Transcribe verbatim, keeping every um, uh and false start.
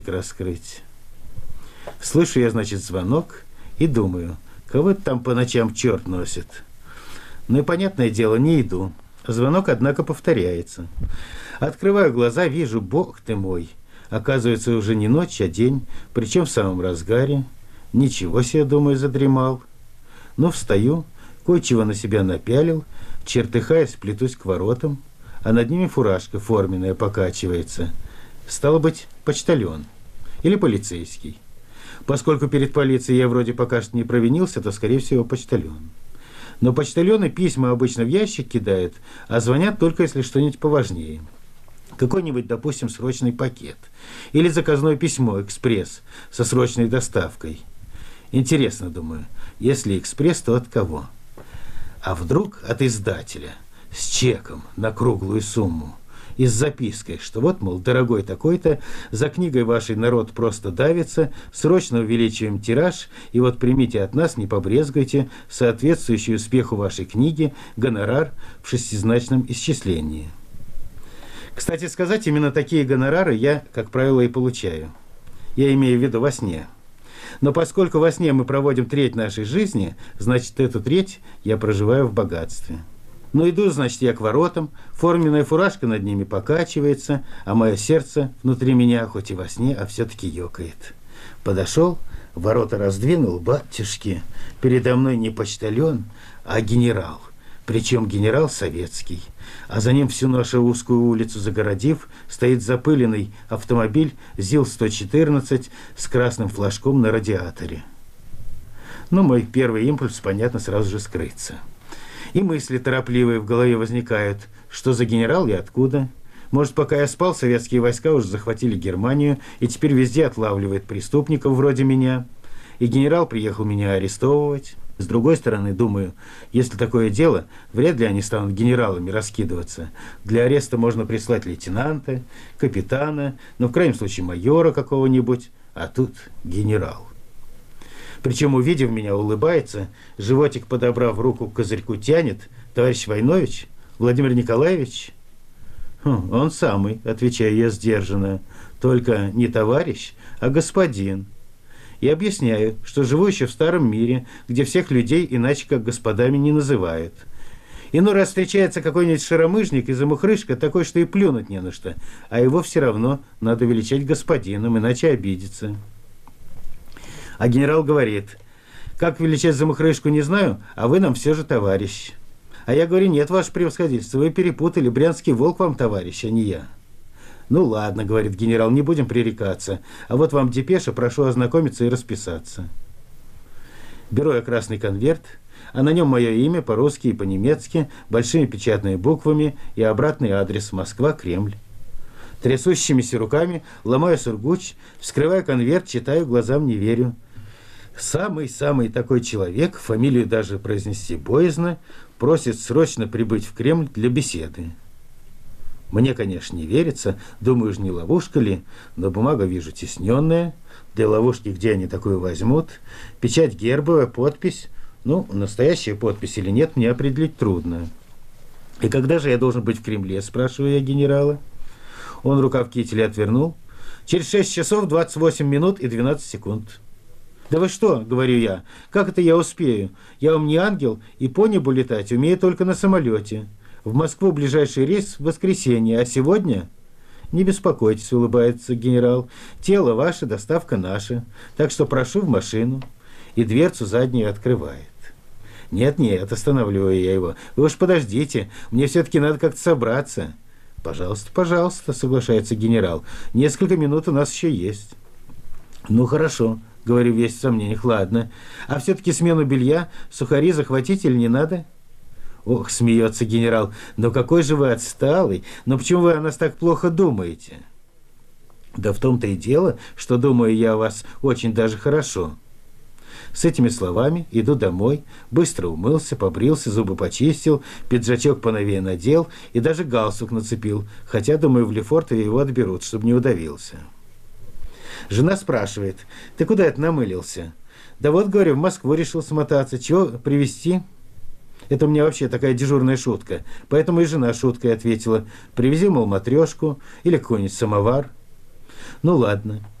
раскрыть. Слышу я, значит, звонок и думаю, кого это там по ночам черт носит. Ну и, понятное дело, не иду. Звонок, однако, повторяется. Открываю глаза, вижу, бог ты мой. Оказывается, уже не ночь, а день, причем в самом разгаре. Ничего себе, думаю, задремал. Ну, встаю, кое-чего на себя напялил, чертыхаясь, плетусь к воротам, а над ними фуражка форменная покачивается. Стало быть, почтальон или полицейский. Поскольку перед полицией я вроде пока что не провинился, то, скорее всего, почтальон. Но почтальоны письма обычно в ящик кидают, а звонят только если что-нибудь поважнее. Какой-нибудь, допустим, срочный пакет. Или заказное письмо «Экспресс» со срочной доставкой. Интересно, думаю, если «Экспресс», то от кого? А вдруг от издателя с чеком на круглую сумму и с запиской, что вот, мол, дорогой такой-то, за книгой вашей народ просто давится, срочно увеличиваем тираж, и вот примите от нас, не побрезгуйте, соответствующий успеху вашей книги гонорар в шестизначном исчислении. Кстати сказать, именно такие гонорары я, как правило, и получаю. Я имею в виду во сне. Но поскольку во сне мы проводим треть нашей жизни, значит, эту треть я проживаю в богатстве. Ну, иду, значит, я к воротам, форменная фуражка над ними покачивается, а мое сердце внутри меня, хоть и во сне, а все-таки ёкает. Подошел, ворота раздвинул, батюшки, передо мной не почтальон, а генерал. Причем генерал советский. А за ним всю нашу узкую улицу загородив, стоит запыленный автомобиль ЗИЛ сто четырнадцать с красным флажком на радиаторе. Ну, мой первый импульс, понятно, сразу же скрыться. И мысли торопливые в голове возникают. Что за генерал и откуда? Может, пока я спал, советские войска уже захватили Германию и теперь везде отлавливает преступников вроде меня. И генерал приехал меня арестовывать. С другой стороны, думаю, если такое дело, вряд ли они станут генералами раскидываться. Для ареста можно прислать лейтенанта, капитана, но в крайнем случае майора какого-нибудь, а тут генерал. Причем, увидев меня, улыбается, животик подобрав руку к козырьку тянет. Товарищ Войнович? Владимир Николаевич? Хм, он самый, отвечаю я сдержанно. Только не товарищ, а господин. И объясняю, что живу еще в старом мире, где всех людей иначе как господами не называют. Иной раз встречается какой-нибудь шаромыжник и замухрышка такой, что и плюнуть не на что, а его все равно надо величать господином, иначе обидится. А генерал говорит, как величать замухрышку не знаю, а вы нам все же товарищ. А я говорю, нет, ваше превосходительство, вы перепутали, брянский волк вам товарищ, а не я. Ну ладно, говорит генерал, не будем пререкаться, а вот вам депеша, прошу ознакомиться и расписаться. Беру я красный конверт, а на нем мое имя по-русски и по-немецки, большими печатными буквами и обратный адрес Москва, Кремль. Трясущимися руками ломаю сургуч, вскрываю конверт, читаю, глазам не верю. Самый-самый такой человек, фамилию даже произнести боязно, просит срочно прибыть в Кремль для беседы. Мне, конечно, не верится, думаю, уж не ловушка ли, но бумага вижу тесненная. Для ловушки где они такую возьмут? Печать гербовая, подпись. Ну, настоящая подпись или нет, мне определить трудно. И когда же я должен быть в Кремле, спрашиваю я генерала. Он рукав кителя отвернул. Через шесть часов двадцать восемь минут и двенадцать секунд. Да вы что, говорю я, как это я успею? Я вам не ангел, и по небу летать умею только на самолете. В Москву ближайший рейс в воскресенье, а сегодня... Не беспокойтесь, улыбается генерал. Тело ваше, доставка наша. Так что прошу в машину. И дверцу заднюю открывает. Нет-нет, останавливаю я его. Вы уж подождите, мне все-таки надо как-то собраться. Пожалуйста, пожалуйста, соглашается генерал. Несколько минут у нас еще есть. Ну хорошо, говорю весь в сомнениях, ладно. А все-таки смену белья, сухари захватить или не надо? Ох, смеется генерал, но какой же вы отсталый, но почему вы о нас так плохо думаете? Да в том-то и дело, что думаю я о вас очень даже хорошо. С этими словами иду домой, быстро умылся, побрился, зубы почистил, пиджачок поновее надел и даже галстук нацепил, хотя, думаю, в Лефортове его отберут, чтобы не удавился. Жена спрашивает, ты куда это намылился? Да вот, говорю, в Москву решил смотаться, чего привезти? Это у меня вообще такая дежурная шутка. Поэтому и жена шуткой ответила. Привези, мол, матрешку или какой-нибудь самовар. Ну ладно.